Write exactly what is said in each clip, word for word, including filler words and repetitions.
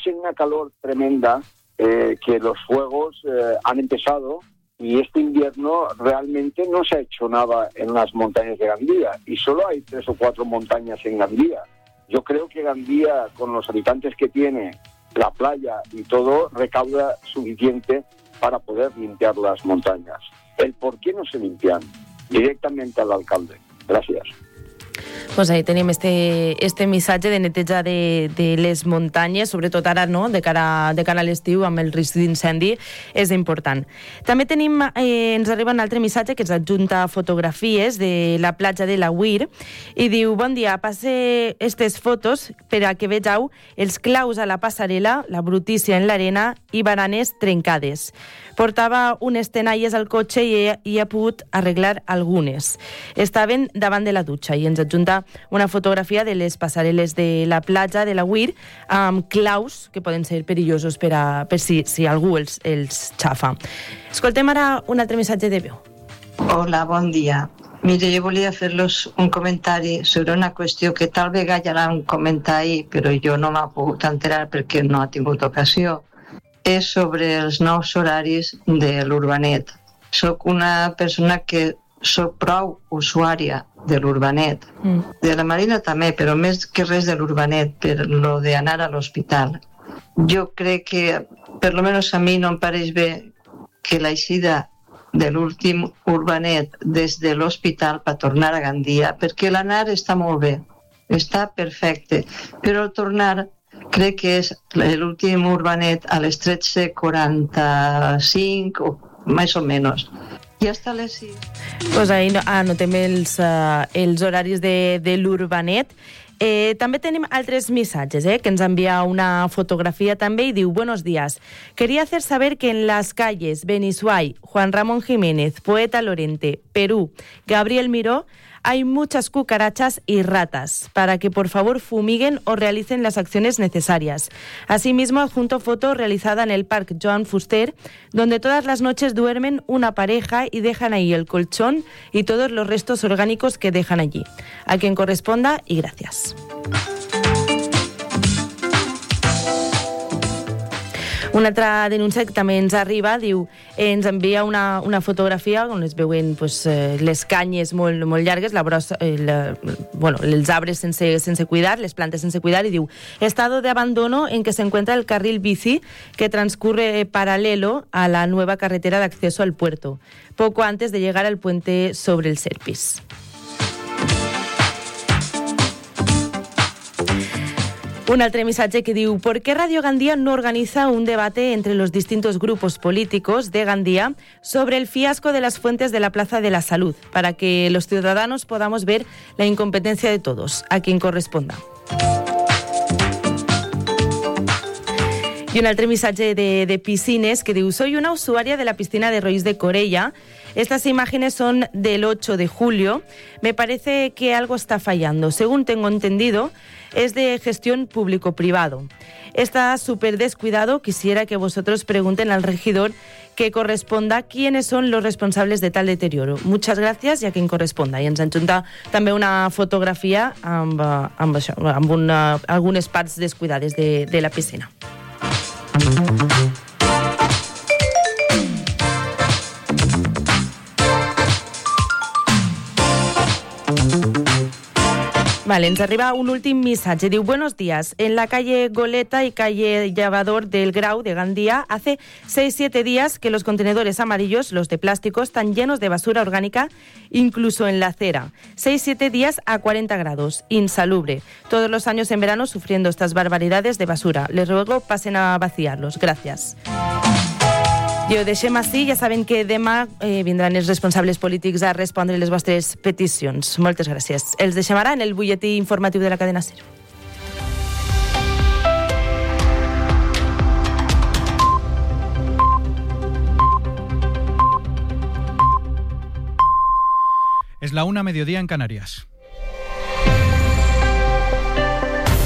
una calor tremenda, eh, que los fuegos eh, han empezado y este invierno realmente no se ha hecho nada en las montañas de Gandía y solo hay tres o cuatro montañas en Gandía. Yo creo que Gandía, con los habitantes que tiene, la playa y todo, recauda suficiente para poder limpiar las montañas. El por qué no se limpian, directamente al alcalde. Gracias. Pues ahí tenim este, este missatge de neteja de, de les muntanyes, sobretot ara, no?, de cara, de cara a l'estiu, amb el risc d'incendi, és important. També tenim, eh, ens arriba un altre missatge que ens adjunta fotografies de la platja de la Weir i diu, bon dia, passe aquestes fotos per a que vegeu els claus a la passarel·la, la brutícia en l'arena i baranes trencades. Portava unes tenalles al cotxe i he, i he pogut arreglar algunes. Estaven davant de la dutxa i ens adjunta una fotografia de les passarel·les de la platja de la Weir amb claus que poden ser perillosos per, a, per si, si algú els, els xafa. Escoltem ara un altre missatge de veu. Hola, bon dia. Mire, jo volia fer-los un comentari sobre una qüestió que tal vegada ja l'han comentat ahir, però jo no m'ha pogut enterar perquè no ha tingut ocasió. És sobre els nous horaris de l'Urbanet. Soc una persona que soc prou usuària de l'Urbanet, mm. de la Marina també, però més que res de l'Urbanet, per lo d'anar a l'hospital. Jo crec que, per lo menos a mi, no em pareix bé que l'eixida de l'últim Urbanet des de l'hospital per tornar a Gandia, perquè l'anar està molt bé, està perfecte, però el tornar crec que és l'últim Urbanet a les tretze quaranta-cinc o més o menys. I hasta les sis. Pues ahí anotem els, uh, els horaris de, de l'Urbanet. Eh, també tenim altres missatges, eh, que ens envia una fotografía també y diu, buenos días. Quería hacer saber que en las calles Benisuay, Juan Ramón Jiménez, Poeta Lorente, Perú, Gabriel Miró, hay muchas cucarachas y ratas, para que por favor fumiguen o realicen las acciones necesarias. Asimismo, adjunto foto realizada en el Parque Joan Fuster, donde todas las noches duermen una pareja y dejan ahí el colchón y todos los restos orgánicos que dejan allí. A quien corresponda y gracias. Una altra denúncia que també ens arriba, diu, eh, ens envia una, una fotografia on es veuen pues, eh, les canyes molt, molt llargues, la brossa, eh, la, bueno, els arbres sense, sense cuidar, les plantes sense cuidar, y diu, estado de abandono en que se encuentra el carril bici que transcurre paralelo a la nueva carretera de acceso al puerto, poco antes de llegar al puente sobre el Serpis. Un altre missatge que diu, ¿por qué Radio Gandía no organiza un debate entre los distintos grupos políticos de Gandía sobre el fiasco de las fuentes de la Plaza de la Salud, para que los ciudadanos podamos ver la incompetencia de todos, a quien corresponda? Y un altre missatge de, de piscines que diu, soy una usuaria de la piscina de Roís de Corella. Estas imágenes son del ocho de julio. Me parece que algo está fallando. Según tengo entendido, es de gestión público-privado. Está súper descuidado. Quisiera que vosotros pregunten al regidor que corresponda quiénes son los responsables de tal deterioro. Muchas gracias y a quien corresponda. I ens adjunta també una fotografia amb, amb, això, amb una, algunes parts descuidades de, de la piscina. Vale, ens arriba un últim missatge. Diu, buenos días. En la calle Goleta y calle Llavador del Grau de Gandía, hace seis siete días que los contenedores amarillos, los de plástico, están llenos de basura orgánica, incluso en la acera. seis siete días a cuarenta grados. Insalubre. Todos los años en verano sufriendo estas barbaridades de basura. Les ruego pasen a vaciarlos. Gracias. I ho deixem així. Ja saben que demà eh, vindran els responsables polítics a respondre les vostres peticions. Moltes gràcies. Els deixem ara en el butlletí informatiu de la cadena SER. Es la una, mediodía en Canarias. La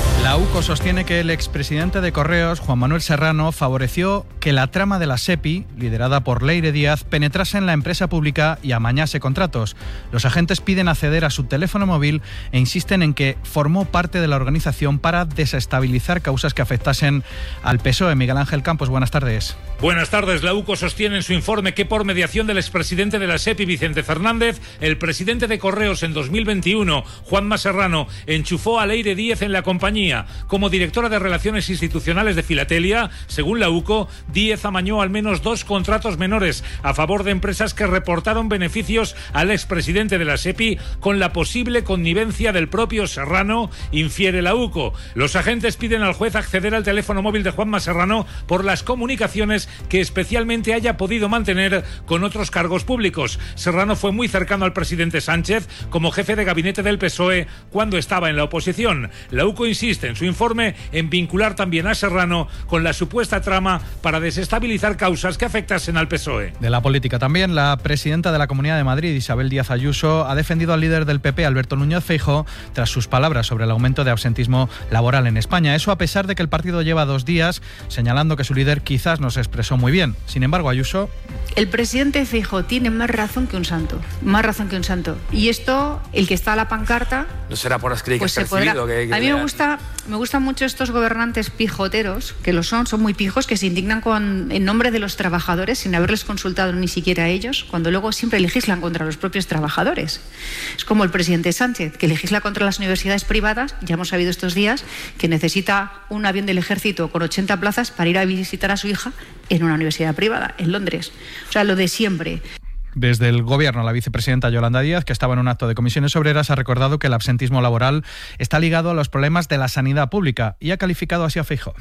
U C O sostiene que el expresidente de Correos, Juan Manuel Serrano, favoreció que la trama de la SEPI, liderada por Leire Díaz, penetrase en la empresa pública y amañase contratos. Los agentes piden acceder a su teléfono móvil e insisten en que formó parte de la organización para desestabilizar causas que afectasen al P S O E. Miguel Ángel Campos, buenas tardes. Buenas tardes. La U C O sostiene en su informe que por mediación del expresidente de la SEPI, Vicente Fernández, el presidente de Correos en dos mil veintiuno, Juanma Serrano, enchufó a Leire Díaz en la compañía. Como directora de Relaciones Institucionales de Filatelia, según la U C O, Díaz amañó al menos dos contratos menores a favor de empresas que reportaron beneficios al expresidente de la SEPI con la posible connivencia del propio Serrano, infiere la U C O. Los agentes piden al juez acceder al teléfono móvil de Juanma Serrano por las comunicaciones que especialmente haya podido mantener con otros cargos públicos. Serrano fue muy cercano al presidente Sánchez como jefe de gabinete del P S O E cuando estaba en la oposición. La U C O insiste en su informe en vincular también a Serrano con la supuesta trama para desestabilizar causas que afectasen al P S O E. De la política también, la presidenta de la Comunidad de Madrid, Isabel Díaz Ayuso, ha defendido al líder del P P, Alberto Núñez Feijóo, tras sus palabras sobre el aumento de absentismo laboral en España. Eso a pesar de que el partido lleva dos días señalando que su líder quizás no se expresó muy bien. Sin embargo, Ayuso... El presidente Feijóo tiene más razón que un santo, más razón que un santo. Y esto, el que está a la pancarta... No será por escribir pues que se podrá... que, que A mí me gusta, me gustan mucho estos gobernantes pijoteros, que lo son, son muy pijos, que se indignan con, en nombre de los trabajadores sin haberles consultado ni siquiera a ellos, cuando luego siempre legislan contra los propios trabajadores. Es como el presidente Sánchez, que legisla contra las universidades privadas. Ya hemos sabido estos días que necesita un avión del ejército con ochenta plazas para ir a visitar a su hija en una universidad privada, en Londres. O sea, lo de siempre. Desde el Gobierno, la vicepresidenta Yolanda Díaz, que estaba en un acto de comisiones obreras, ha recordado que el absentismo laboral está ligado a los problemas de la sanidad pública y ha calificado así a Feijóo.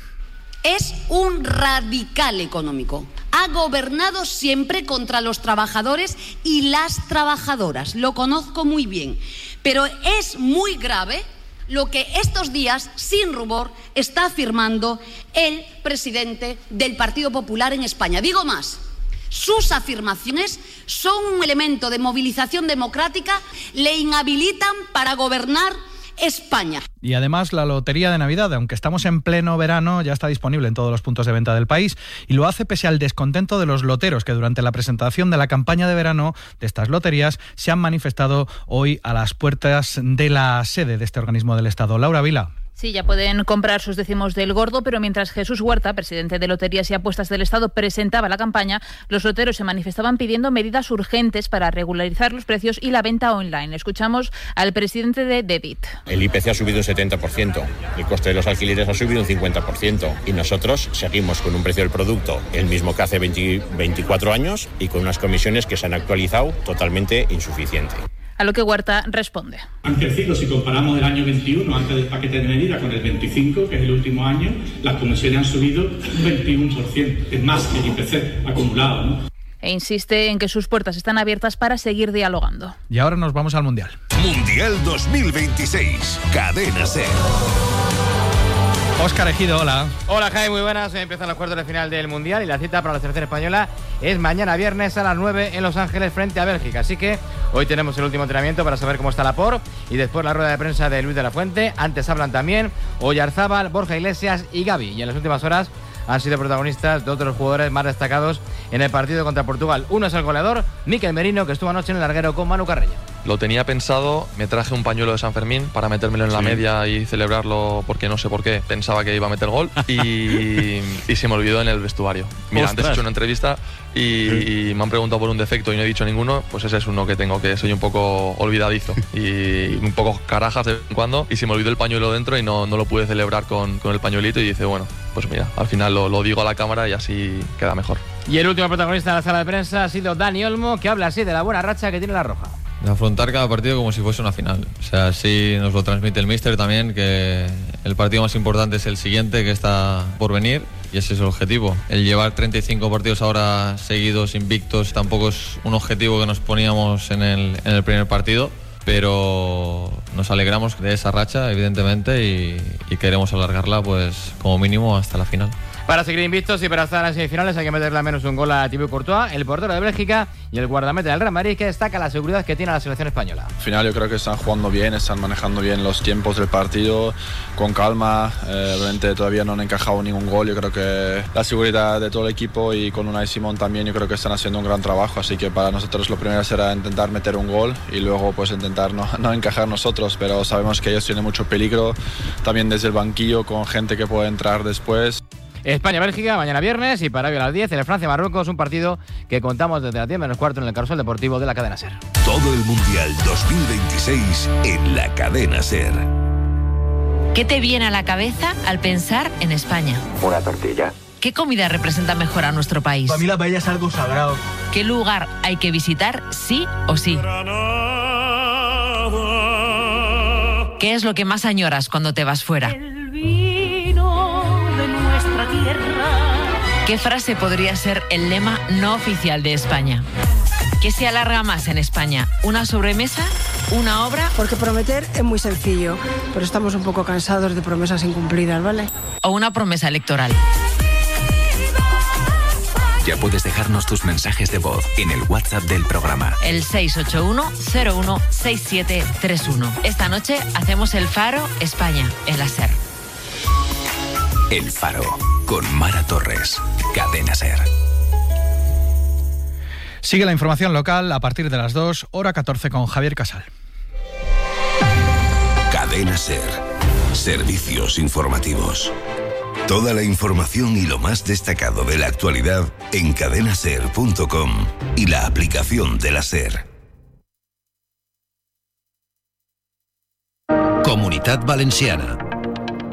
Es un radical económico. Ha gobernado siempre contra los trabajadores y las trabajadoras. Lo conozco muy bien. Pero es muy grave lo que estos días, sin rubor, está afirmando el presidente del Partido Popular en España. Digo más. Sus afirmaciones son un elemento de movilización democrática, le inhabilitan para gobernar España. Y además la Lotería de Navidad, aunque estamos en pleno verano, ya está disponible en todos los puntos de venta del país y lo hace pese al descontento de los loteros que durante la presentación de la campaña de verano de estas loterías se han manifestado hoy a las puertas de la sede de este organismo del Estado. Laura Vila. Sí, ya pueden comprar sus décimos del gordo, pero mientras Jesús Huerta, presidente de Loterías y Apuestas del Estado, presentaba la campaña, los loteros se manifestaban pidiendo medidas urgentes para regularizar los precios y la venta online. Escuchamos al presidente de Dedit. El I P C ha subido un setenta por ciento, el coste de los alquileres ha subido un cincuenta por ciento y nosotros seguimos con un precio del producto el mismo que hace veinte, veinticuatro años y con unas comisiones que se han actualizado totalmente insuficiente. A lo que Huerta responde. Han crecido, si comparamos el año veintiuno, antes del paquete de medidas, con el veinticinco, que es el último año, las comisiones han subido un veintiuno por ciento, es más que el I P C acumulado, ¿no? E insiste en que sus puertas están abiertas para seguir dialogando. Y ahora nos vamos al Mundial. Mundial dos mil veintiséis, Cadena SER. Óscar Ejido, hola. Hola, Jaime, muy buenas. Empiezan los cuartos de final del Mundial y la cita para la selección española es mañana viernes a las nueve en Los Ángeles frente a Bélgica. Así que hoy tenemos el último entrenamiento para saber cómo está la P O R y después la rueda de prensa de Luis de la Fuente. Antes hablan también Oyarzábal, Borja Iglesias y Gavi. Y en las últimas horas han sido protagonistas dos de los jugadores más destacados en el partido contra Portugal. Uno es el goleador, Mikel Merino, que estuvo anoche en el larguero con Manu Carreño. Lo tenía pensado, me traje un pañuelo de San Fermín para metérmelo en la sí. media y celebrarlo porque no sé por qué, pensaba que iba a meter gol y, y se me olvidó en el vestuario. Mira, Ostras. antes he hecho una entrevista y, sí. y me han preguntado por un defecto y no he dicho ninguno, pues ese es uno que tengo, que soy un poco olvidadizo y un poco carajas de vez en cuando y se me olvidó el pañuelo dentro y no, no lo pude celebrar con, con el pañuelito y dice, bueno, pues mira, al final lo, lo digo a la cámara y así queda mejor. Y el último protagonista de la sala de prensa ha sido Dani Olmo, que habla así de la buena racha que tiene la Roja. De afrontar cada partido como si fuese una final. O sea, así nos lo transmite el míster también, que el partido más importante es el siguiente, que está por venir, y ese es el objetivo. El llevar treinta y cinco partidos ahora seguidos, invictos, tampoco es un objetivo que nos poníamos en el, en el primer partido, pero nos alegramos de esa racha, evidentemente, y, y queremos alargarla pues como mínimo hasta la final. Para seguir invictos y para estar en las semifinales hay que meterle al menos un gol a Thibaut Courtois, el portero de Bélgica y el guardameta del Real Madrid, que destaca la seguridad que tiene la selección española. Al final yo creo que están jugando bien, están manejando bien los tiempos del partido, con calma, eh, realmente todavía no han encajado ningún gol. Yo creo que la seguridad de todo el equipo y con Unai Simón también yo creo que están haciendo un gran trabajo, así que para nosotros lo primero será intentar meter un gol y luego pues intentar no, no encajar nosotros, pero sabemos que ellos tienen mucho peligro, también desde el banquillo con gente que puede entrar después. España-Bélgica mañana viernes y para hoy a las diez el Francia-Marruecos, un partido que contamos desde las diez menos cuarto en el Carrusel Deportivo de la cadena SER. Todo el Mundial dos mil veintiséis en la cadena SER. ¿Qué te viene a la cabeza al pensar en España? Una tortilla. ¿Qué comida representa mejor a nuestro país? Para mí la paella es algo sagrado. ¿Qué lugar hay que visitar sí o sí? ¿Qué es lo que más añoras cuando te vas fuera? El vino de nuestra tierra. ¿Qué frase podría ser el lema no oficial de España? ¿Qué se alarga más en España? ¿Una sobremesa? ¿Una obra? Porque prometer es muy sencillo, pero estamos un poco cansados de promesas incumplidas, ¿vale? ¿O una promesa electoral? Ya puedes dejarnos tus mensajes de voz en el WhatsApp del programa. El seis ocho uno cero uno seis siete tres uno. Esta noche hacemos el Faro España en la SER. El Faro, con Mara Torres, cadena SER. Sigue la información local a partir de las dos, hora catorce con Javier Casal. Cadena SER. Servicios informativos. Toda la información y lo más destacado de la actualidad en cadena ser punto com y la aplicación de la SER. Comunitat Valenciana.